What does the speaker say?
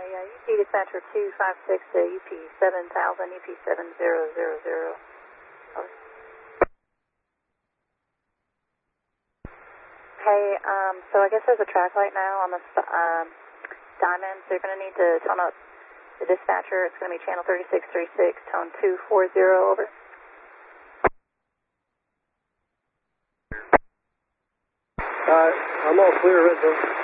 Yeah, UP dispatcher 256 to UP 7000, UP 7000. Over. Hey, so I guess there's a track light now on the diamond, so you're going to need to tone up the dispatcher. It's going to be channel 3636, tone 240, over. I'm all clear, Rizzo.